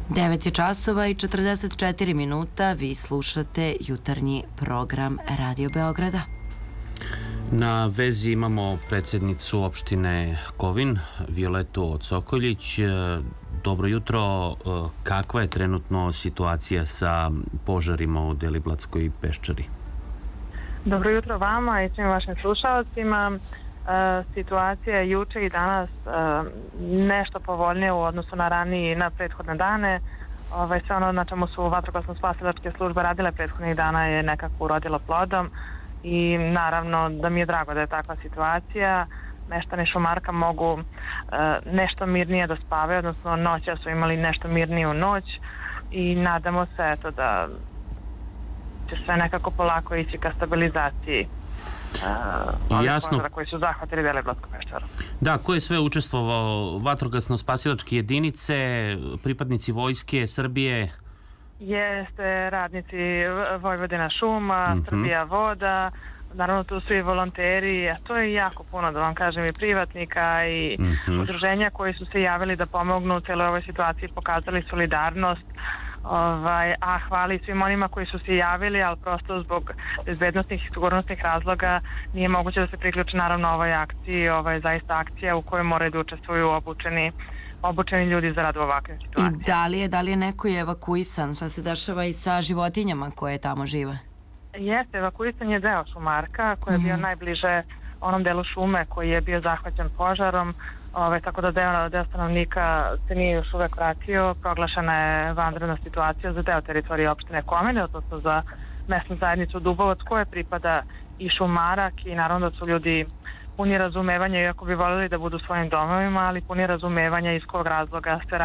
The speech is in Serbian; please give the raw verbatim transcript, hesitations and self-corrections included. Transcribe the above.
devet je časova i četrdeset četiri minuta, vi slušate jutarnji program Radio Beograda. Na vezi imamo predsjednicu opštine Kovin, Violetu Cokoljić. Dobro jutro, kakva je trenutno situacija sa požarima u Deliblatskoj peščari? Dobro jutro vama i svim vašim slušalcima. E, situacija je juče i danas e, nešto povoljnije u odnosu na ranije i na prethodne dane. Ovaj, sve ono na čemu su vatrogasno-spasilačke službe radile prethodnih dana je nekako urodilo plodom i naravno da mi je drago da je takva situacija. Meštani Šumarka mogu e, nešto mirnije da spavaju, odnosno noća su imali nešto mirniju noć i nadamo se eto da će sve nekako polako ići ka stabilizaciji uh, onih požara koji su zahvatili Deliblatsku peščaru. Da, ko je sve učestvovao? Vatrogasno-spasilačke jedinice, pripadnici Vojske Srbije? Jeste radnici Vojvodina šuma, mm-hmm. Srbija voda, naravno tu su i volonteri, a to je jako puno, da vam kažem, i privatnika i mm-hmm. udruženja koji su se javili da pomognu u cijeloj ovoj situaciji, pokazali solidarnost. Ovaj, a hvali svim onima koji su se javili, ali prosto zbog bezbednostnih i sigurnosnih razloga nije moguće da se priključe naravno ovoj akciji. Ovo je zaista akcija u kojoj moraju da učestvuju obučeni, obučeni ljudi za rad u ovakvim situacijama. I da li je, da li je neko evakuisan? Šta se dešava i sa životinjama koje tamo žive? Jeste, evakuisan je deo Šumarka koji je bio mm-hmm. najbliže onom delu šume koji je bio zahvaćen požarom. Ove, tako da deo, deo stanovnika se nije još uvek vratio. Proglašena je vanredna situacija za deo teritorije opštine Kovin, odnosno za mesnu zajednicu Dubovac koje pripada i Šumarak i naravno da su ljudi puni razumevanja, iako bi voljeli da budu u svojim domovima, ali puni razumevanja iz kog razloga se